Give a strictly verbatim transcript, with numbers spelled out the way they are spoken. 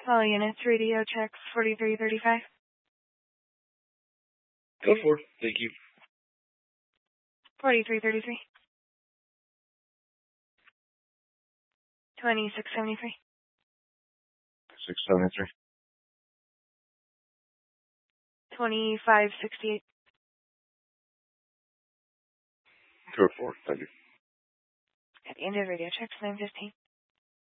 All units, radio checks forty-three thirty-five. Go for it. Thank you. forty-three thirty-three. twenty-six seventy-three. six seventy-three. twenty-five sixty-eight. Go for it. Thank you. At the end of radio checks, nine fifteen.